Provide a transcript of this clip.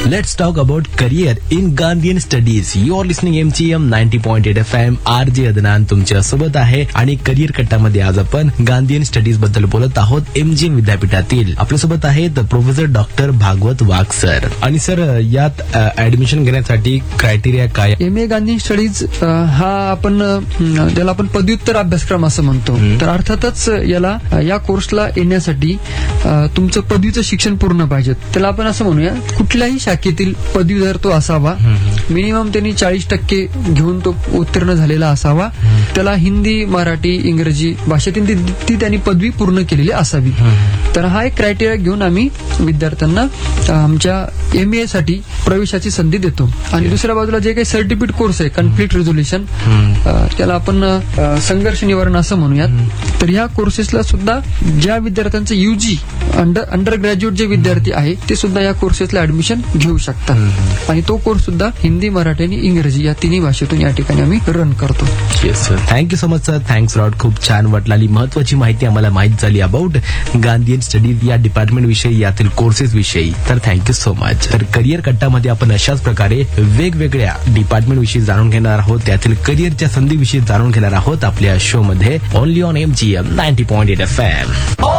Let's talk about career in Gandhian Studies. You are listening MGM 90.8 FM. RJ Adnan तुमच्या सोबत आहे आणि career कट्टामध्ये आज आपण गांधीयन स्टडीज बद्दल बोलत आहोत. MGM विद्यापीठातील आपल्यासोबत आहेत प्रोफेसर डॉक्टर भागवत वाघ सर. आणि सर, यात ऍडमिशन घेण्यासाठी क्रायटेरिया काय? MA गांधीयन स्टडीज हा आपण ज्याला आपण पदव्युत्तर अभ्यासक्रम असं म्हणतो. तर अर्थातच याला या कोर्सला येण्यासाठी तुमचं पदवीचं शिक्षण पूर्ण पाहिजे. त्याला आपण असं म्हणूया, कुठल्याही शाखेतील पदवीधर तो असावा. मिनिमम त्यांनी 40% घेऊन तो उत्तीर्ण झालेला असावा. त्याला हिंदी, मराठी, इंग्रजी भाषेतील ती त्यांनी पदवी पूर्ण केलेली असावी. तर हा एक क्रायटेरिया घेऊन आम्ही विद्यार्थ्यांना आमच्या MA साठी प्रवेशाची संधी देतो. आणि दुसऱ्या बाजूला जे काही सर्टिफिकेट कोर्स आहे, कॉन्फ्लिक्ट रिझोल्युशन, त्याला आपण संघर्ष निवारण असं म्हणूयात. तर ह्या कोर्सेसला सुद्धा ज्या विद्यार्थ्यांचं UG अंडर ग्रॅज्युएट जे विद्यार्थी आहे ते सुद्धा या कोर्सेसला ऍडमिशन घेऊ शकतात. आणि तो कोर्स सुद्धा हिंदी, मराठी आणि इंग्रजी या तिन्ही भाषेतून या ठिकाणी आम्ही रन करतो. Yes sir, thank you so much sir. Thanks lot. खूप छान वाटली, महत्वाची माहिती आम्हाला माहित झाली अबाउट गांधीयन स्टडीज या डिपार्टमेंट विषयी, यातील कोर्सेस विषयी. तर थँक्यू सो मच. तर करिअर कट्टामध्ये आपण अशाच प्रकारे वेगवेगळ्या डिपार्टमेंट विषयी जाणून घेणार आहोत, त्यातील करिअरच्या संधीविषयी जाणून घेणार आहोत आपल्या शो मध्ये, ओनली ऑन MGM 90.8 FM.